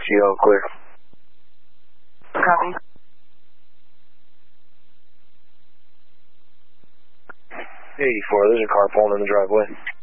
all clear. Copy. 84, there's a car pulling in the driveway.